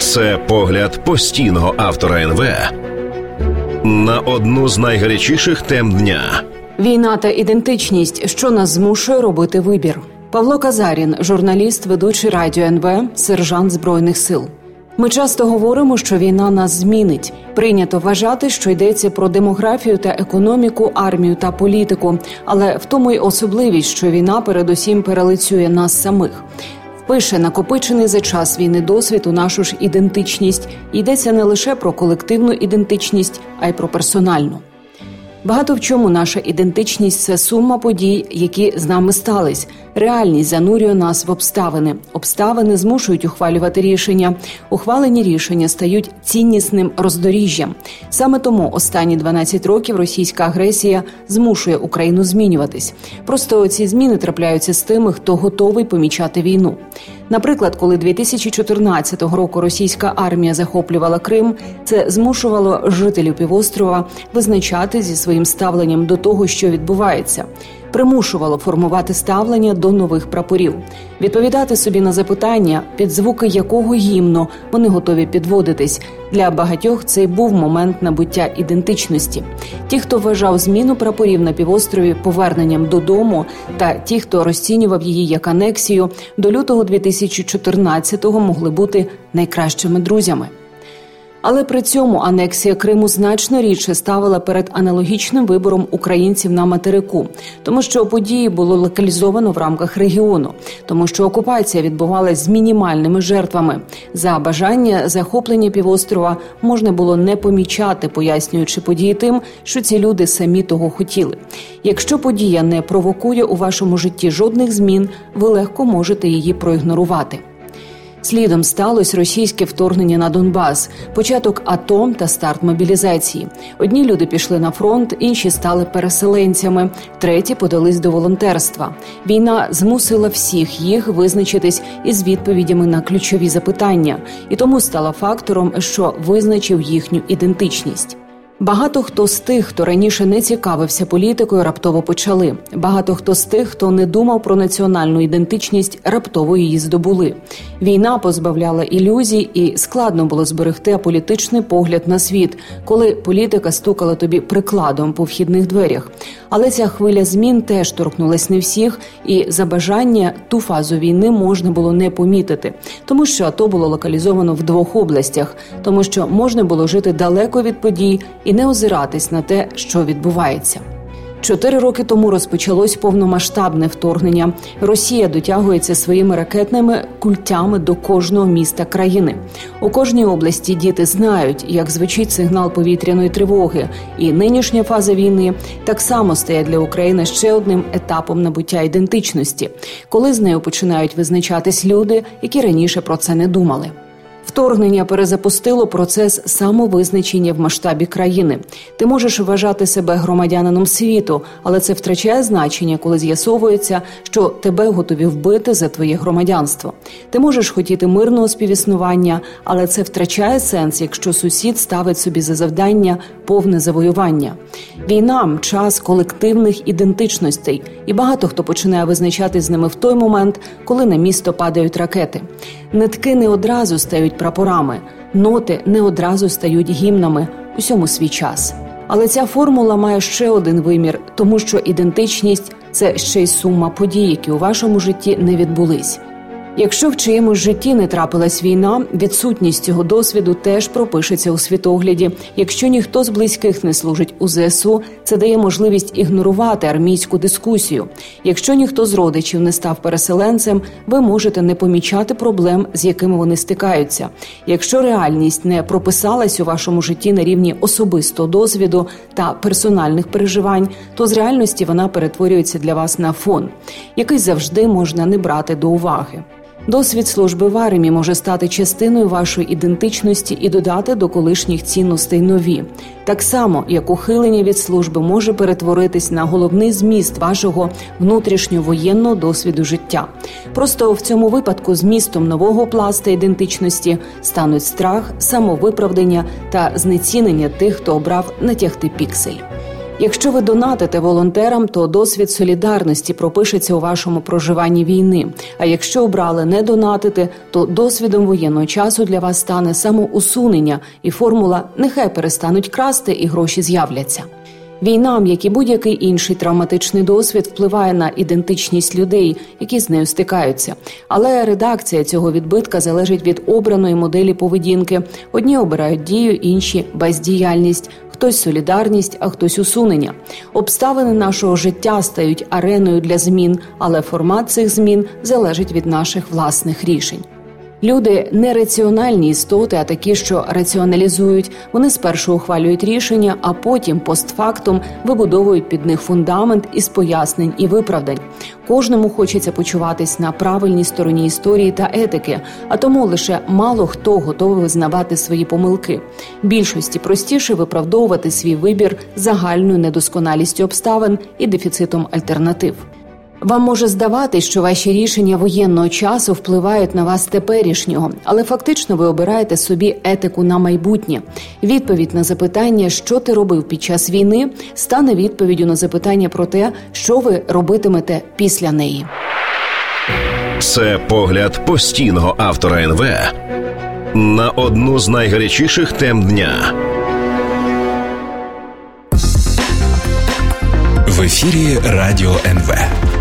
Це погляд постійного автора НВ на одну з найгарячіших тем дня. Війна та ідентичність, що нас змушує робити вибір. Павло Казарін, журналіст, ведучий радіо НВ, сержант Збройних сил. Ми часто говоримо, що війна нас змінить. Прийнято вважати, що йдеться про демографію та економіку, армію та політику. Але в тому й особливість, що війна передусім перелицює нас самих. Впише накопичений за час війни досвід у нашу ж ідентичність. Йдеться не лише про колективну ідентичність, а й про персональну. Багато в чому наша ідентичність – це сума подій, які з нами стались. Реальність занурює нас в обставини. Обставини змушують ухвалювати рішення. Ухвалені рішення стають ціннісним роздоріжжям. Саме тому останні 12 років російська агресія змушує Україну змінюватись. Просто ці зміни трапляються з тими, хто готовий помічати війну. Наприклад, коли 2014 року російська армія захоплювала Крим, це змушувало жителів півострова визначати зі своїм ставленням до того, що відбувається. Примушувало формувати ставлення до нових прапорів. Відповідати собі на запитання, під звуки якого гімну вони готові підводитись. Для багатьох цей був момент набуття ідентичності. Ті, хто вважав зміну прапорів на півострові поверненням додому, та ті, хто розцінював її як анексію, до лютого 2014-го могли бути найкращими друзями. Але при цьому анексія Криму значно рідше ставила перед аналогічним вибором українців на материку, тому що події було локалізовано в рамках регіону, тому що окупація відбувалась з мінімальними жертвами. За бажання захоплення півострова можна було не помічати, пояснюючи події тим, що ці люди самі того хотіли. Якщо подія не провокує у вашому житті жодних змін, ви легко можете її проігнорувати. Слідом сталося російське вторгнення на Донбас, початок АТО та старт мобілізації. Одні люди пішли на фронт, інші стали переселенцями, треті подались до волонтерства. Війна змусила всіх їх визначитись із відповідями на ключові запитання, і тому стала фактором, що визначив їхню ідентичність. Багато хто з тих, хто раніше не цікавився політикою, раптово почали. Багато хто з тих, хто не думав про національну ідентичність, раптово її здобули. Війна позбавляла ілюзій, і складно було зберегти аполітичний погляд на світ, коли політика стукала тобі прикладом по вхідних дверях. Але ця хвиля змін теж торкнулась не всіх, і за бажання ту фазу війни можна було не помітити. Тому що АТО було локалізовано в 2 областях, тому що можна було жити далеко від подій і не озиратись на те, що відбувається. 4 роки тому розпочалось повномасштабне вторгнення. Росія дотягується своїми ракетними культями до кожного міста країни. У кожній області діти знають, як звучить сигнал повітряної тривоги. І нинішня фаза війни так само стає для України ще одним етапом набуття ідентичності, коли з нею починають визначатись люди, які раніше про це не думали. Вторгнення перезапустило процес самовизначення в масштабі країни. Ти можеш вважати себе громадянином світу, але це втрачає значення, коли з'ясовується, що тебе готові вбити за твоє громадянство. Ти можеш хотіти мирного співіснування, але це втрачає сенс, якщо сусід ставить собі за завдання повне завоювання. Війна – час колективних ідентичностей, і багато хто починає визначати з ними в той момент, коли на місто падають ракети. Нитки не одразу стають прапорами, ноти не одразу стають гімнами, усьому свій час. Але ця формула має ще один вимір, тому що ідентичність – це ще й сума подій, які у вашому житті не відбулись. Якщо в чиємусь житті не трапилась війна, відсутність цього досвіду теж пропишеться у світогляді. Якщо ніхто з близьких не служить у ЗСУ, це дає можливість ігнорувати армійську дискусію. Якщо ніхто з родичів не став переселенцем, ви можете не помічати проблем, з якими вони стикаються. Якщо реальність не прописалась у вашому житті на рівні особистого досвіду та персональних переживань, то з реальності вона перетворюється для вас на фон, який завжди можна не брати до уваги. Досвід служби в армії може стати частиною вашої ідентичності і додати до колишніх цінностей нові. Так само, як ухилення від служби може перетворитись на головний зміст вашого внутрішньовоєнного досвіду життя. Просто в цьому випадку змістом нового пласта ідентичності стануть страх, самовиправдання та знецінення тих, хто обрав натягти піксель. Якщо ви донатите волонтерам, то досвід солідарності пропишеться у вашому проживанні війни. А якщо обрали не донатити, то досвідом воєнного часу для вас стане самоусунення і формула «нехай перестануть красти і гроші з'являться». Війна, як і будь-який інший травматичний досвід, впливає на ідентичність людей, які з нею стикаються. Але редакція цього відбитка залежить від обраної моделі поведінки. Одні обирають дію, інші – бездіяльність. Хтось солідарність, а хтось усунення. Обставини нашого життя стають ареною для змін, але формат цих змін залежить від наших власних рішень. Люди – не раціональні істоти, а такі, що раціоналізують. Вони спершу ухвалюють рішення, а потім постфактум вибудовують під них фундамент із пояснень і виправдань. Кожному хочеться почуватись на правильній стороні історії та етики, а тому лише мало хто готовий визнавати свої помилки. Більшості простіше виправдовувати свій вибір загальною недосконалістю обставин і дефіцитом альтернатив. Вам може здаватись, що ваші рішення воєнного часу впливають на вас теперішнього, але фактично ви обираєте собі етику на майбутнє. Відповідь на запитання, що ти робив під час війни, стане відповіддю на запитання про те, що ви робитимете після неї. Це погляд постійного автора НВ на одну з найгарячіших тем дня. В ефірі Радіо НВ.